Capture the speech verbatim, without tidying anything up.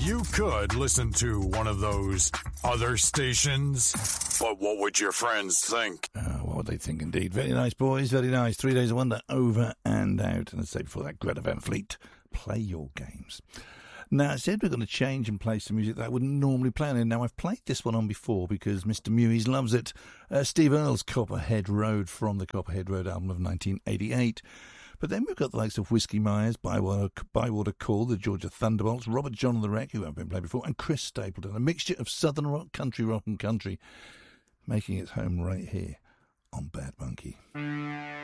You could listen to one of those other stations, but what would your friends think? Uh, what would they think, indeed? Very nice, boys, very nice. Three Days of Wonder, over and out. And I say before that, Greta Van Fleet, Play Your Games. Now, I said we're going to change and play some music that I wouldn't normally play on. Now, I've played this one on before because Mister Mewies loves it. Uh, Steve Earle's Copperhead Road from the Copperhead Road album of nineteen eighty-eight. But then we've got the likes of Whiskey Myers, Bywater, Bywater Call, the Georgia Thunderbolts, Robert John and the Wreck, who haven't been played before, and Chris Stapleton. A mixture of southern rock, country rock and country, making its home right here on Bad Monkey.